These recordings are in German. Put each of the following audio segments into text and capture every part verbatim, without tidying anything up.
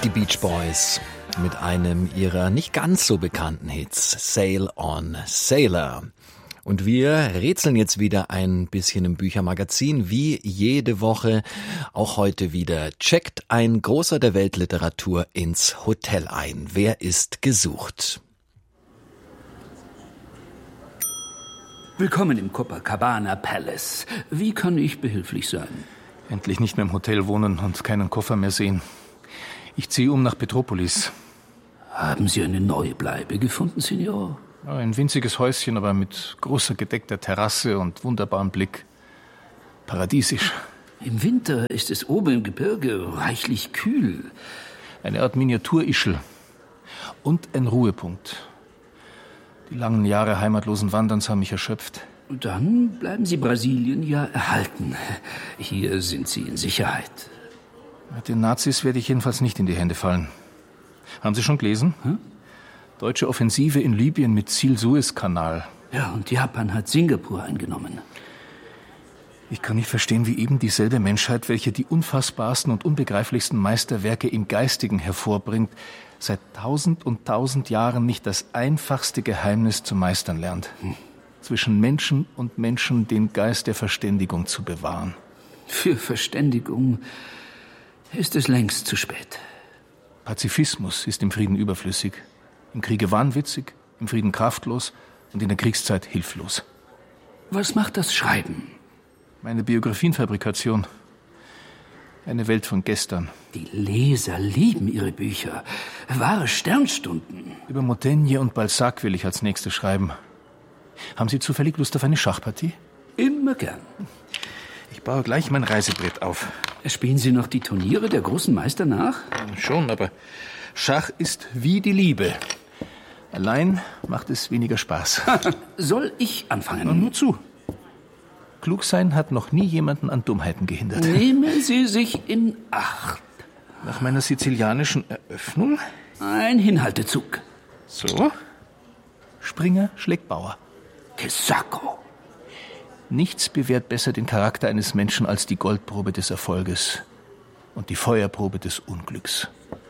Die Beach Boys mit einem ihrer nicht ganz so bekannten Hits, Sail on Sailor. Und wir rätseln jetzt wieder ein bisschen im Büchermagazin, wie jede Woche, auch heute wieder. Checkt ein Großer der Weltliteratur ins Hotel ein. Wer ist gesucht? Willkommen im Copacabana Palace. Wie kann ich behilflich sein? Endlich nicht mehr im Hotel wohnen und keinen Koffer mehr sehen. Ich ziehe um nach Petropolis. Haben Sie eine neue Bleibe gefunden, Signor? Ein winziges Häuschen, aber mit großer gedeckter Terrasse und wunderbarem Blick. Paradiesisch. Im Winter ist es oben im Gebirge reichlich kühl. Eine Art Miniaturischel. Und ein Ruhepunkt. Die langen Jahre heimatlosen Wanderns haben mich erschöpft. Dann bleiben Sie Brasilien ja erhalten. Hier sind Sie in Sicherheit. Den Nazis werde ich jedenfalls nicht in die Hände fallen. Haben Sie schon gelesen? Hm? Deutsche Offensive in Libyen mit Ziel Suezkanal. Ja, und Japan hat Singapur eingenommen. Ich kann nicht verstehen, wie eben dieselbe Menschheit, welche die unfassbarsten und unbegreiflichsten Meisterwerke im Geistigen hervorbringt, seit tausend und tausend Jahren nicht das einfachste Geheimnis zu meistern lernt. Hm. Zwischen Menschen und Menschen den Geist der Verständigung zu bewahren. Für Verständigung ist es längst zu spät. Pazifismus ist im Frieden überflüssig, im Kriege wahnwitzig, im Frieden kraftlos und in der Kriegszeit hilflos. Was macht das Schreiben? Meine Biographienfabrikation. Eine Welt von gestern. Die Leser lieben Ihre Bücher. Wahre Sternstunden. Über Montaigne und Balzac will ich als nächstes schreiben. Haben Sie zufällig Lust auf eine Schachpartie? Immer gern. Ich baue gleich mein Reisebrett auf. Spielen Sie noch die Turniere der großen Meister nach? Schon, aber Schach ist wie die Liebe. Allein macht es weniger Spaß. Soll ich anfangen? Na, nur zu. Klug sein hat noch nie jemanden an Dummheiten gehindert. Nehmen Sie sich in Acht. Nach meiner sizilianischen Eröffnung? Ein Hinhaltezug. So. Springer schlägt Bauer. Che sacco. Nichts bewährt besser den Charakter eines Menschen als die Goldprobe des Erfolges und die Feuerprobe des Unglücks.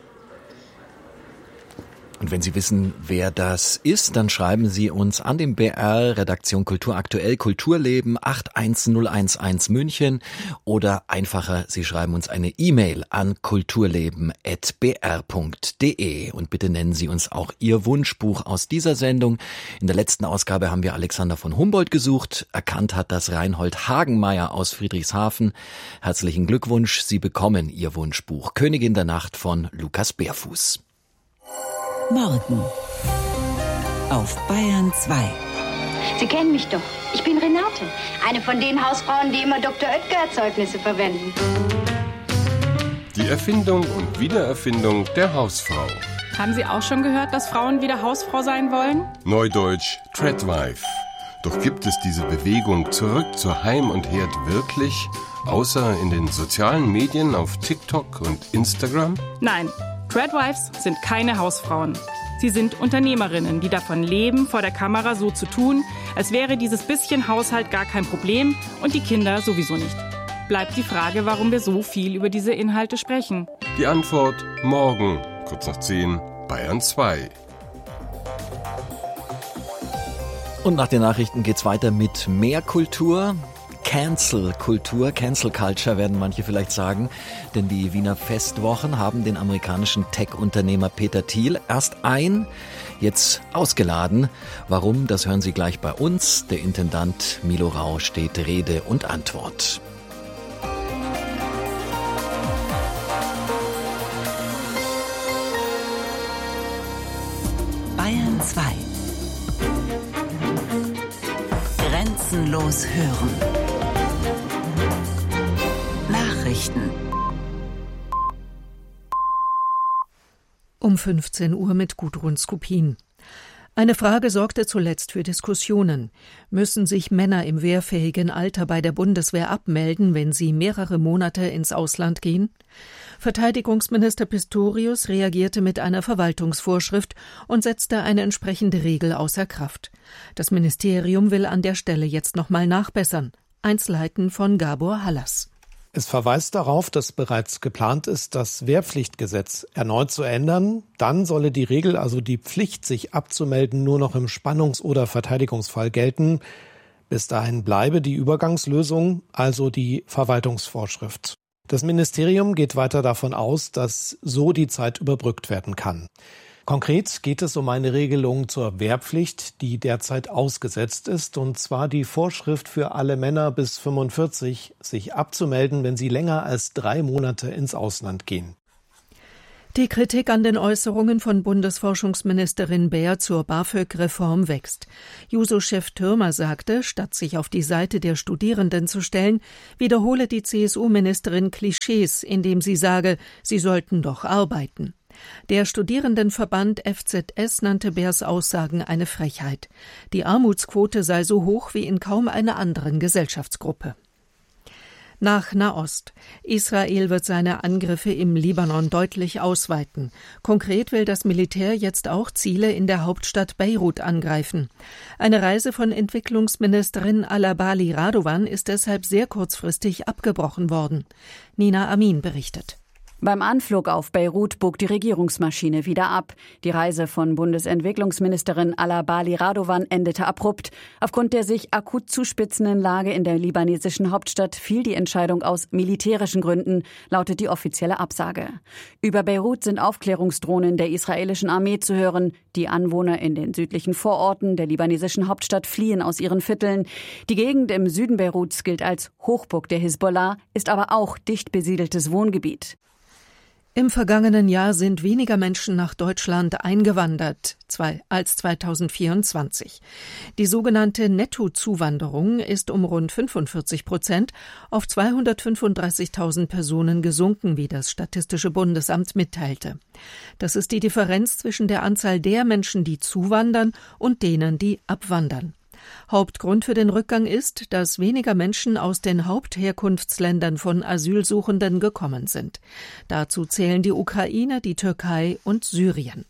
Und wenn Sie wissen, wer das ist, dann schreiben Sie uns an den B R, Redaktion Kultur aktuell, Kulturleben acht eins null eins eins München oder einfacher, Sie schreiben uns eine E-Mail an kulturleben at b r punkt d e und bitte nennen Sie uns auch Ihr Wunschbuch aus dieser Sendung. In der letzten Ausgabe haben wir Alexander von Humboldt gesucht. Erkannt hat das Reinhold Hagenmeier aus Friedrichshafen. Herzlichen Glückwunsch, Sie bekommen Ihr Wunschbuch Königin der Nacht von Lukas Bärfuß. Morgen auf Bayern zwei. Sie kennen mich doch. Ich bin Renate, eine von den Hausfrauen, die immer Doktor Oetker-Erzeugnisse verwenden. Die Erfindung und Wiedererfindung der Hausfrau. Haben Sie auch schon gehört, dass Frauen wieder Hausfrau sein wollen? Neudeutsch Tradwife. Doch gibt es diese Bewegung zurück zu Heim und Herd wirklich, außer in den sozialen Medien auf TikTok und Instagram? Nein. Tradwives sind keine Hausfrauen. Sie sind Unternehmerinnen, die davon leben, vor der Kamera so zu tun, als wäre dieses bisschen Haushalt gar kein Problem und die Kinder sowieso nicht. Bleibt die Frage, warum wir so viel über diese Inhalte sprechen. Die Antwort morgen, kurz nach zehn, Bayern zwei. Und nach den Nachrichten geht's weiter mit mehr Kultur. Cancel-Kultur, Cancel Culture werden manche vielleicht sagen, denn die Wiener Festwochen haben den amerikanischen Tech-Unternehmer Peter Thiel erst ein, jetzt ausgeladen. Warum, das hören Sie gleich bei uns. Der Intendant Milo Rau steht Rede und Antwort. Bayern zwei. Grenzenlos hören. Nachrichten. Um fünfzehn Uhr mit Gudrun Skupin. Eine Frage sorgte zuletzt für Diskussionen. Müssen sich Männer im wehrfähigen Alter bei der Bundeswehr abmelden, wenn sie mehrere Monate ins Ausland gehen? Verteidigungsminister Pistorius reagierte mit einer Verwaltungsvorschrift und setzte eine entsprechende Regel außer Kraft. Das Ministerium will an der Stelle jetzt nochmal nachbessern. Einzelheiten von Gabor Hallas. Es verweist darauf, dass bereits geplant ist, das Wehrpflichtgesetz erneut zu ändern. Dann solle die Regel, also die Pflicht, sich abzumelden, nur noch im Spannungs- oder Verteidigungsfall gelten. Bis dahin bleibe die Übergangslösung, also die Verwaltungsvorschrift. Das Ministerium geht weiter davon aus, dass so die Zeit überbrückt werden kann. Konkret geht es um eine Regelung zur Wehrpflicht, die derzeit ausgesetzt ist, und zwar die Vorschrift für alle Männer bis fünfundvierzig, sich abzumelden, wenn sie länger als drei Monate ins Ausland gehen. Die Kritik an den Äußerungen von Bundesforschungsministerin Baer zur BAföG-Reform wächst. Juso-Chef Thürmer sagte, statt sich auf die Seite der Studierenden zu stellen, wiederhole die C S U-Ministerin Klischees, indem sie sage, sie sollten doch arbeiten. Der Studierendenverband F Z S nannte Baers Aussagen eine Frechheit. Die Armutsquote sei so hoch wie in kaum einer anderen Gesellschaftsgruppe. Nach Nahost. Israel wird seine Angriffe im Libanon deutlich ausweiten. Konkret will das Militär jetzt auch Ziele in der Hauptstadt Beirut angreifen. Eine Reise von Entwicklungsministerin Alabali Radovan ist deshalb sehr kurzfristig abgebrochen worden. Nina Amin berichtet. Beim Anflug auf Beirut bog die Regierungsmaschine wieder ab. Die Reise von Bundesentwicklungsministerin Alabali Radovan endete abrupt. Aufgrund der sich akut zuspitzenden Lage in der libanesischen Hauptstadt fiel die Entscheidung aus militärischen Gründen, lautet die offizielle Absage. Über Beirut sind Aufklärungsdrohnen der israelischen Armee zu hören. Die Anwohner in den südlichen Vororten der libanesischen Hauptstadt fliehen aus ihren Vierteln. Die Gegend im Süden Beiruts gilt als Hochburg der Hisbollah, ist aber auch dicht besiedeltes Wohngebiet. Im vergangenen Jahr sind weniger Menschen nach Deutschland eingewandert als zweitausendvierundzwanzig. Die sogenannte Nettozuwanderung ist um rund fünfundvierzig Prozent auf zweihundertfünfunddreißigtausend Personen gesunken, wie das Statistische Bundesamt mitteilte. Das ist die Differenz zwischen der Anzahl der Menschen, die zuwandern, und denen, die abwandern. Hauptgrund für den Rückgang ist, dass weniger Menschen aus den Hauptherkunftsländern von Asylsuchenden gekommen sind. Dazu zählen die Ukraine, die Türkei und Syrien.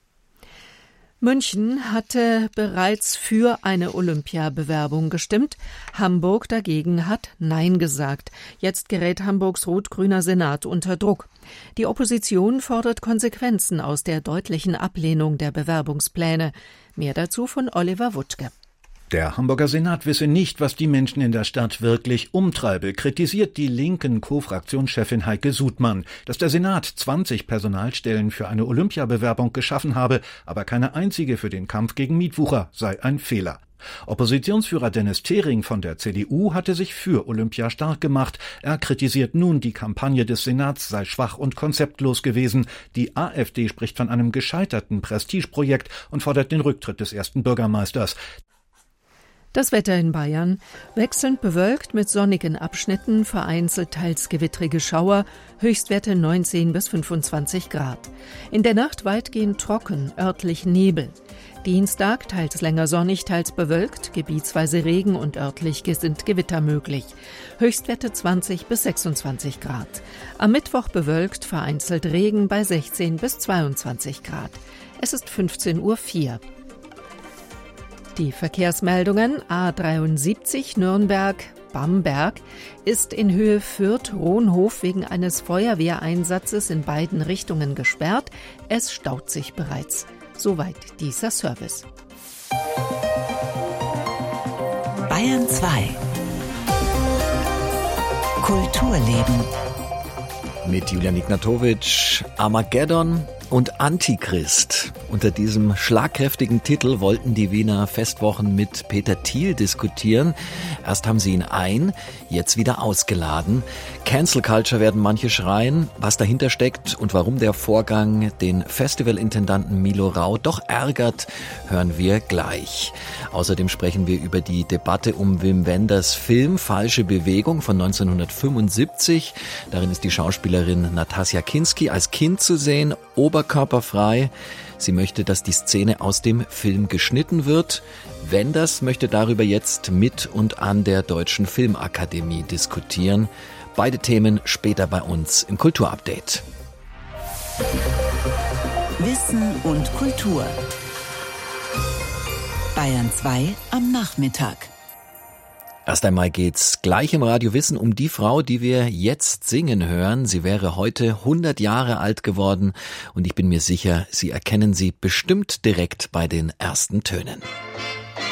München hatte bereits für eine Olympiabewerbung gestimmt. Hamburg dagegen hat Nein gesagt. Jetzt gerät Hamburgs rot-grüner Senat unter Druck. Die Opposition fordert Konsequenzen aus der deutlichen Ablehnung der Bewerbungspläne. Mehr dazu von Oliver Wuttke. Der Hamburger Senat wisse nicht, was die Menschen in der Stadt wirklich umtreibe, kritisiert die linken Co-Fraktionschefin Heike Sudmann. Dass der Senat zwanzig Personalstellen für eine Olympiabewerbung geschaffen habe, aber keine einzige für den Kampf gegen Mietwucher, sei ein Fehler. Oppositionsführer Dennis Thering von der C D U hatte sich für Olympia stark gemacht. Er kritisiert nun, die Kampagne des Senats sei schwach und konzeptlos gewesen. Die AfD spricht von einem gescheiterten Prestigeprojekt und fordert den Rücktritt des ersten Bürgermeisters. Das Wetter in Bayern: wechselnd bewölkt mit sonnigen Abschnitten, vereinzelt teils gewittrige Schauer, Höchstwerte neunzehn bis fünfundzwanzig Grad. In der Nacht weitgehend trocken, örtlich Nebel. Dienstag teils länger sonnig, teils bewölkt, gebietsweise Regen und örtlich sind Gewitter möglich. Höchstwerte zwanzig bis sechsundzwanzig Grad. Am Mittwoch bewölkt, vereinzelt Regen bei sechzehn bis zweiundzwanzig Grad. Es ist fünfzehn Uhr vier. Die Verkehrsmeldungen: A dreiundsiebzig Nürnberg-Bamberg ist in Höhe Fürth-Rohnhof wegen eines Feuerwehreinsatzes in beiden Richtungen gesperrt. Es staut sich bereits. Soweit dieser Service. Bayern zwei. Kulturleben. Mit Julian Ignatowitsch, Armageddon und Antichrist. Unter diesem schlagkräftigen Titel wollten die Wiener Festwochen mit Peter Thiel diskutieren. Erst haben sie ihn ein, jetzt wieder ausgeladen. Cancel Culture werden manche schreien. Was dahinter steckt und warum der Vorgang den Festivalintendanten Milo Rau doch ärgert, hören wir gleich. Außerdem sprechen wir über die Debatte um Wim Wenders Film Falsche Bewegung von neunzehnhundertfünfundsiebzig. Darin ist die Schauspielerin Natasja Kinski als Kind zu sehen, oberkörperfrei. Sie möchte, dass die Szene aus dem Film geschnitten wird. Wenders möchte darüber jetzt mit und an der Deutschen Filmakademie diskutieren. Beide Themen später bei uns im Kulturupdate. Wissen und Kultur. Bayern zwei am Nachmittag. Erst einmal geht's gleich im Radio Wissen um die Frau, die wir jetzt singen hören. Sie wäre heute hundert Jahre alt geworden und ich bin mir sicher, Sie erkennen sie bestimmt direkt bei den ersten Tönen.